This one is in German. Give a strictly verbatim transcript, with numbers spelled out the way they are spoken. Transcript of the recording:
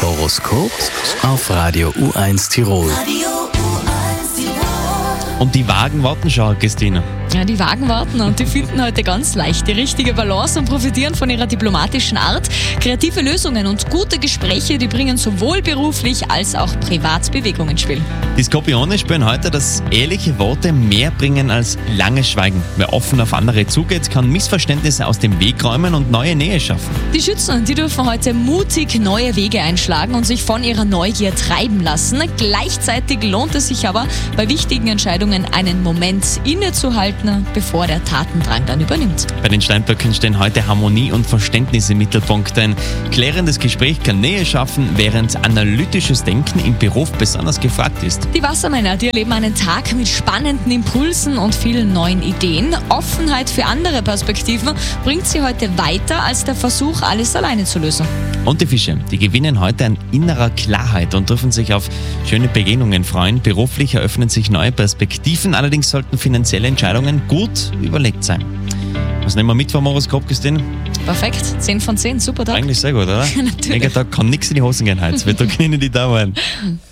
Horoskop auf Radio U eins Tirol. Und die Wagen warten schon, Christina. Ja, die Wagen warten und die finden heute ganz leicht die richtige Balance und profitieren von ihrer diplomatischen Art. Kreative Lösungen und gute Gespräche, die bringen sowohl beruflich als auch privat Bewegung ins Spiel. Die Skorpione spüren heute, dass ehrliche Worte mehr bringen als langes Schweigen. Wer offen auf andere zugeht, kann Missverständnisse aus dem Weg räumen und neue Nähe schaffen. Die Schützen, die dürfen heute mutig neue Wege einschlagen und sich von ihrer Neugier treiben lassen. Gleichzeitig lohnt es sich aber, bei wichtigen Entscheidungen einen Moment innezuhalten, bevor der Tatendrang dann übernimmt. Bei den Steinböcken stehen heute Harmonie und Verständnis im Mittelpunkt. Ein klärendes Gespräch kann Nähe schaffen, während analytisches Denken im Beruf besonders gefragt ist. Die Wassermänner, die erleben einen Tag mit spannenden Impulsen und vielen neuen Ideen. Offenheit für andere Perspektiven bringt sie heute weiter als der Versuch, alles alleine zu lösen. Und die Fische, die gewinnen heute an innerer Klarheit und dürfen sich auf schöne Begegnungen freuen. Beruflich eröffnen sich neue Perspektiven, allerdings sollten finanzielle Entscheidungen gut überlegt sein. Was nehmen wir mit vom Horoskop, Christine? Perfekt, zehn von zehn, super Tag. Eigentlich sehr gut, oder? Natürlich. Mega Tag, kann nichts in die Hosen gehen heute. Wir drücken Ihnen die Daumen.